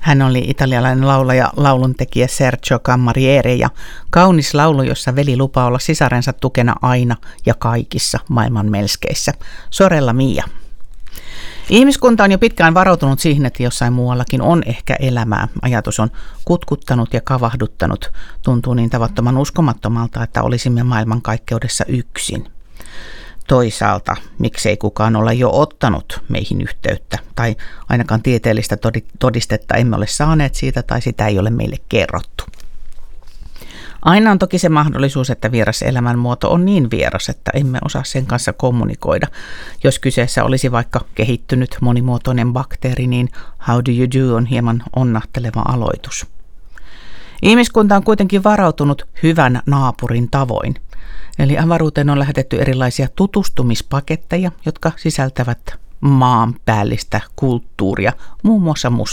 Hän oli italialainen laulaja, lauluntekijä Sergio Camariere ja kaunis laulu, jossa veli lupaa olla sisarensa tukena aina ja kaikissa maailman melskeissä. Sorella Mia. Ihmiskunta on jo pitkään varautunut siihen, että jossain muuallakin on ehkä elämää. Ajatus on kutkuttanut ja kavahduttanut. Tuntuu niin tavattoman uskomattomalta, että olisimme maailmankaikkeudessa yksin. Toisaalta, miksei kukaan ole jo ottanut meihin yhteyttä, tai ainakaan tieteellistä todistetta emme ole saaneet siitä, tai sitä ei ole meille kerrottu. Aina on toki se mahdollisuus, että vieras elämänmuoto on niin vieras, että emme osaa sen kanssa kommunikoida. Jos kyseessä olisi vaikka kehittynyt monimuotoinen bakteeri, niin how do you do on hieman onnahteleva aloitus. Ihmiskunta on kuitenkin varautunut hyvän naapurin tavoin. Eli avaruuteen on lähetetty erilaisia tutustumispaketteja, jotka sisältävät maanpäällistä kulttuuria, muun muassa musiikkia.